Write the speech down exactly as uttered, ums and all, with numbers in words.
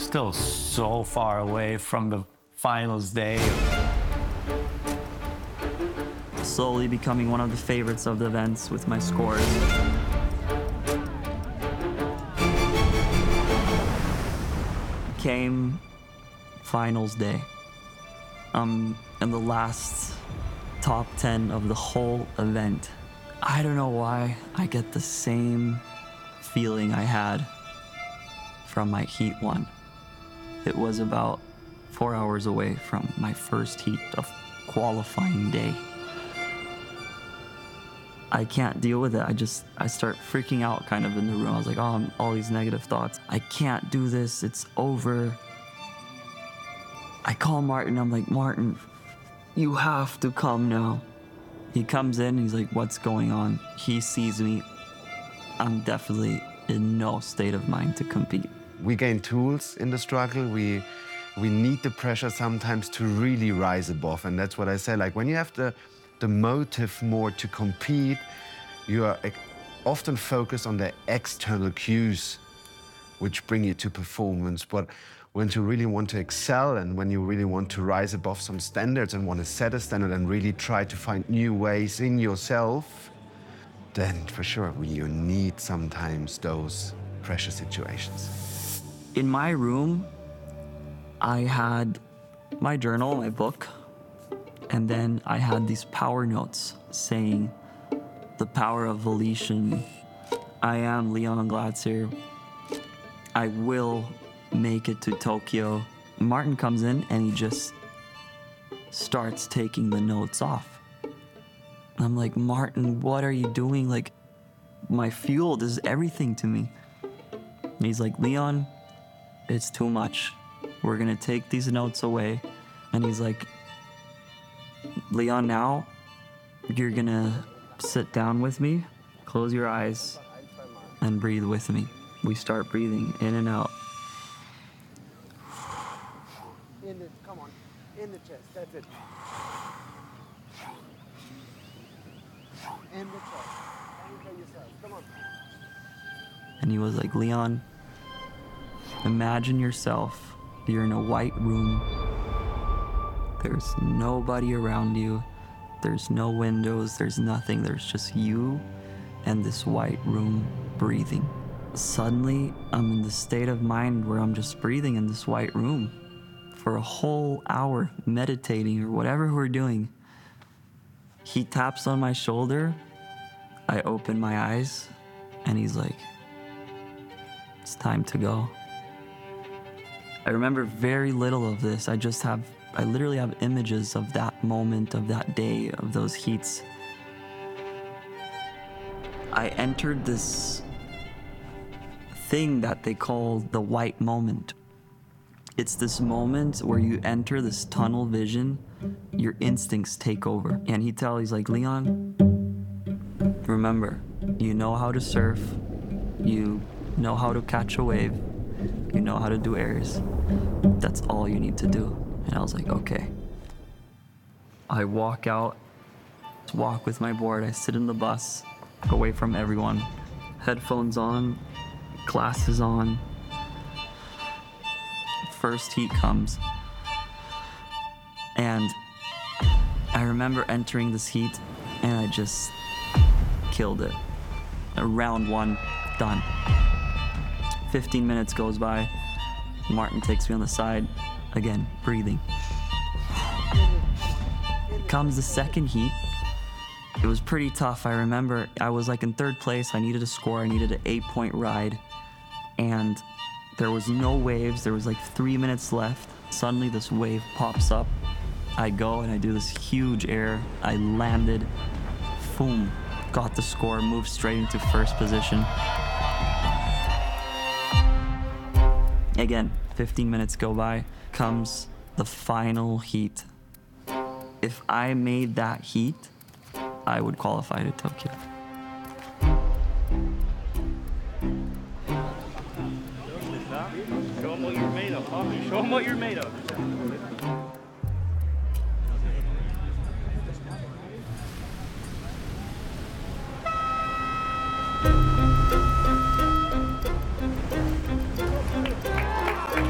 still so far away from the finals day. Slowly becoming one of the favorites of the events with my scores. Came finals day. Um, in the last top ten of the whole event. I don't know why I get the same feeling I had from my heat one. It was about four hours away from my first heat of qualifying day. I can't deal with it. I just, I start freaking out kind of in the room. I was like, oh, all these negative thoughts. I can't do this. It's over. I call Martin. I'm like, Martin, you have to come now. He comes in. He's like, what's going on? He sees me. I'm definitely in no state of mind to compete. We gain tools in the struggle. We, we need the pressure sometimes to really rise above. And that's what I say. Like when you have the, the motive more to compete, you are often focused on the external cues which bring you to performance. But when you really want to excel and when you really want to rise above some standards and want to set a standard and really try to find new ways in yourself, then for sure you need sometimes those pressure situations. In my room, I had my journal, my book, and then I had these power notes saying, the power of volition. I am Leon Glatzer. I will make it to Tokyo. Martin comes in and he just starts taking the notes off. I'm like, Martin, what are you doing? Like, my fuel, this is everything to me. And he's like, Leon, it's too much. We're gonna take these notes away. And he's like, Leon, now you're gonna sit down with me, close your eyes, and breathe with me. We start breathing in and out. In the, come on, in the chest, that's it. In the chest, anchor yourself, come on. And he was like, Leon, imagine yourself, you're in a white room. There's nobody around you. There's no windows, there's nothing. There's just you and this white room breathing. Suddenly, I'm in the state of mind where I'm just breathing in this white room for a whole hour, meditating or whatever we're doing. He taps on my shoulder. I open my eyes and he's like, it's time to go. I remember very little of this. I just have, I literally have images of that moment, of that day, of those heats. I entered this thing that they call the white moment. It's this moment where you enter this tunnel vision, your instincts take over. And he tells, he's like, Leon, remember, you know how to surf, you know how to catch a wave, you know how to do airs. That's all you need to do. And I was like, okay. I walk out, walk with my board, I sit in the bus, away from everyone, headphones on, glasses on. First heat comes. And I remember entering this heat and I just killed it. Round one, done. fifteen minutes goes by. Martin takes me on the side, again, breathing. Comes the second heat. It was pretty tough. I remember I was like in third place. I needed a score. I needed an eight-point ride. And there was no waves. There was like three minutes left. Suddenly this wave pops up. I go and I do this huge air. I landed. Boom. Got the score, moved straight into first position. Again, fifteen minutes go by. Comes the final heat. If I made that heat, I would qualify to Tokyo. Show them what you're made of, huh? Show them what you're made of.